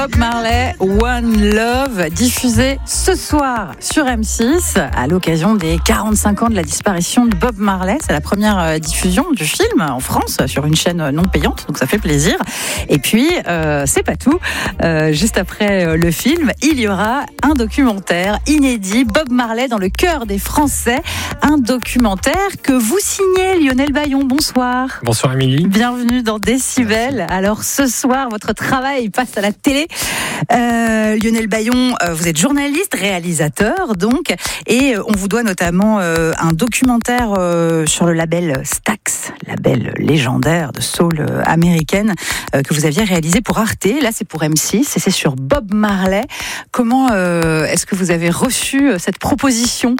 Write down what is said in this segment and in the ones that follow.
Bob Marley, One Love, diffusé ce soir sur M6 à l'occasion des 45 ans de la disparition de Bob Marley. C'est la première diffusion du film en France sur une chaîne non payante, donc ça fait plaisir. Et puis, c'est pas tout. Juste après le film, il y aura un documentaire inédit, Bob Marley dans le cœur des Français. Un documentaire que vous signez, Lionel Bayon. Bonsoir. Bonsoir Émilie. Bienvenue dans Décibel. Merci. Alors ce soir, votre travail passe à la télé. Lionel Bayon, vous êtes journaliste, réalisateur donc, et on vous doit notamment un documentaire sur le label Stax, label légendaire de soul américaine, que vous aviez réalisé pour Arte. Là, c'est pour M6 et c'est sur Bob Marley. Comment est-ce que vous avez reçu cette proposition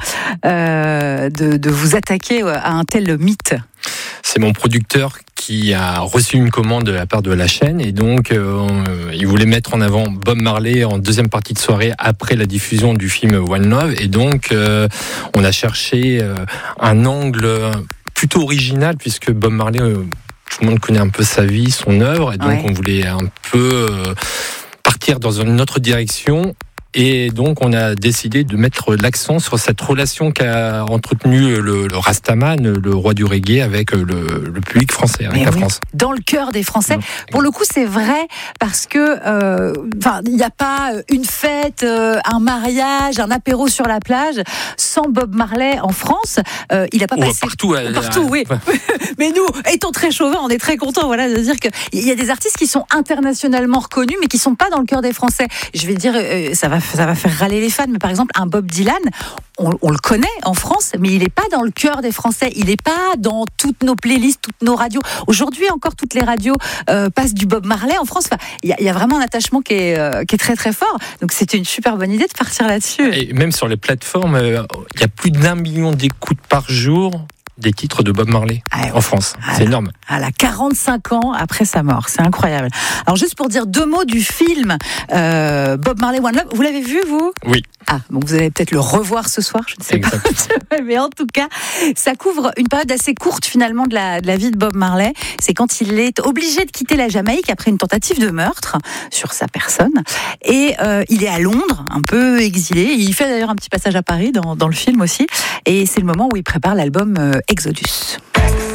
de vous attaquer à un tel mythe ? C'est mon producteur qui a reçu une commande de la part de la chaîne et donc il voulait mettre en avant Bob Marley en deuxième partie de soirée après la diffusion du film One Love, et donc on a cherché un angle plutôt original puisque Bob Marley, tout le monde connaît un peu sa vie, son œuvre, et donc on voulait un peu partir dans une autre direction. Et donc, on a décidé de mettre l'accent sur cette relation qu'a entretenue le Rastaman, le roi du reggae, avec le public français, avec la France. Dans le cœur des Français. Pour le coup, c'est vrai, parce que il n'y a pas une fête, un mariage, un apéro sur la plage sans Bob Marley en France. Il n'a pas passé partout, oui. Mais nous, étant très chauvins, on est très contents, de dire qu'il y a des artistes qui sont internationalement reconnus, mais qui sont pas dans le cœur des Français. Je vais dire, ça va faire râler les fans, mais par exemple, un Bob Dylan, on le connaît en France, mais il n'est pas dans le cœur des Français. Il n'est pas dans toutes nos playlists, toutes nos radios. Aujourd'hui, encore, toutes les radios passent du Bob Marley en France. Il y a vraiment un attachement qui est très, très fort. Donc, c'était une super bonne idée de partir là-dessus. Et même sur les plateformes, il y a plus d'1 million d'écoutes par jour des titres de Bob Marley en France. C'est énorme. 45 ans après sa mort, c'est incroyable. Alors juste pour dire 2 mots du film Bob Marley One Love, vous l'avez vu vous ? Oui. Donc vous allez peut-être le revoir ce soir, je ne sais pas. Mais en tout cas, ça couvre une période assez courte finalement de la vie de Bob Marley. C'est quand il est obligé de quitter la Jamaïque après une tentative de meurtre sur sa personne. Et il est à Londres, un peu exilé. Il fait d'ailleurs un petit passage à Paris dans le film aussi. Et c'est le moment où il prépare l'album Exodus.